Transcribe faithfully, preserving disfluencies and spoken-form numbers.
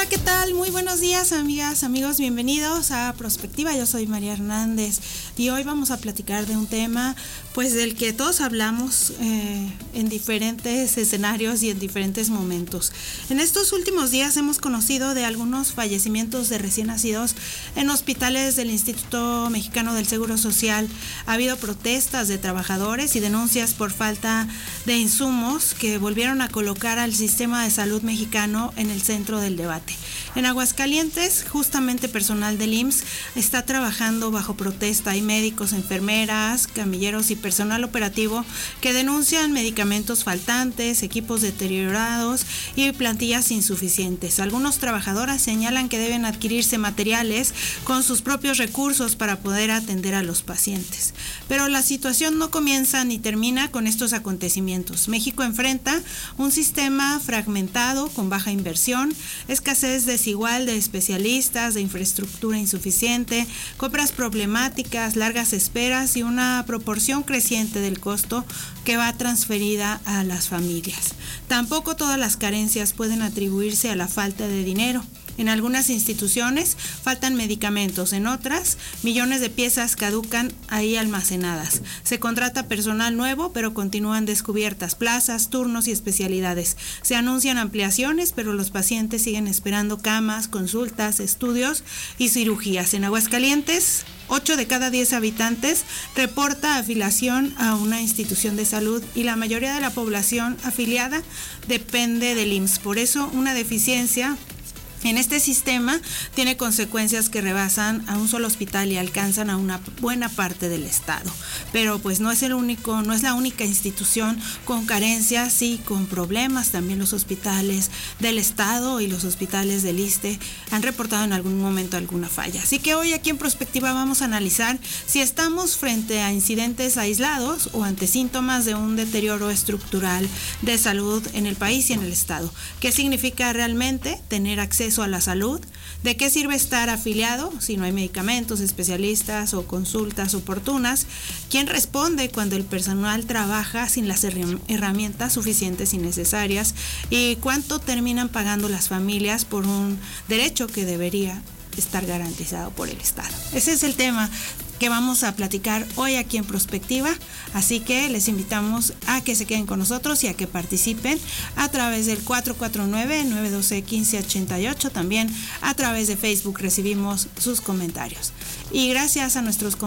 Hola, ¿qué tal? Muy buenos días, amigas, amigos, bienvenidos a Prospectiva. Yo soy María Hernández y hoy vamos a platicar de un tema pues del que todos hablamos eh, en diferentes escenarios y en diferentes momentos. En estos últimos días hemos conocido de algunos fallecimientos de recién nacidos en hospitales del Instituto Mexicano del Seguro Social. Ha habido protestas de trabajadores y denuncias por falta de insumos que volvieron a colocar al sistema de salud mexicano en el centro del debate. En Aguascalientes, justamente personal del I M S S está trabajando bajo protesta. Hay médicos, enfermeras, camilleros y personal operativo que denuncian medicamentos faltantes, equipos deteriorados y plantillas insuficientes. Algunos trabajadores señalan que deben adquirirse materiales con sus propios recursos para poder atender a los pacientes. Pero la situación no comienza ni termina con estos acontecimientos. México enfrenta un sistema fragmentado con baja inversión, escasez desigual de especialistas, de infraestructura insuficiente, compras problemáticas, largas esperas y una proporción creciente del costo que va transferida a las familias. Tampoco todas las carencias pueden atribuirse a la falta de dinero. En algunas instituciones faltan medicamentos, en otras millones de piezas caducan ahí almacenadas. Se contrata personal nuevo, pero continúan descubiertas plazas, turnos y especialidades. Se anuncian ampliaciones, pero los pacientes siguen esperando camas, consultas, estudios y cirugías. En Aguascalientes, ocho de cada diez habitantes reporta afiliación a una institución de salud y la mayoría de la población afiliada depende del I M S S. Por eso, una deficiencia en este sistema tiene consecuencias que rebasan a un solo hospital y alcanzan a una buena parte del estado. Pero pues no es el único, no es la única institución con carencias y con problemas. También los hospitales del estado y los hospitales del ISSSTE han reportado en algún momento alguna falla. Así que hoy aquí en Prospectiva vamos a analizar si estamos frente a incidentes aislados o ante síntomas de un deterioro estructural de salud en el país y en el estado. ¿Qué significa realmente tener acceso a la salud? ¿De qué sirve estar afiliado si no hay medicamentos, especialistas o consultas oportunas? ¿Quién responde cuando el personal trabaja sin las herramientas suficientes y necesarias? ¿Y cuánto terminan pagando las familias por un derecho que debería estar garantizado por el Estado? Ese es el tema que vamos a platicar hoy aquí en Prospectiva, así que les invitamos a que se queden con nosotros y a que participen a través del cuatro cuatro nueve, nueve uno dos, uno cinco ocho ocho, también a través de Facebook recibimos sus comentarios. Y gracias a nuestros